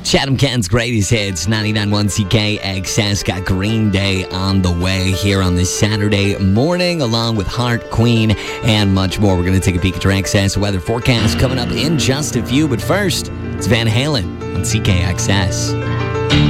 Chatham Kent's greatest hits, 99.1 CKXS, got Green Day on the way here on this Saturday morning, along with Heart, Queen, and much more. We're going to take a peek at your XS weather forecast coming up in just a few, but first, it's Van Halen on CKXS.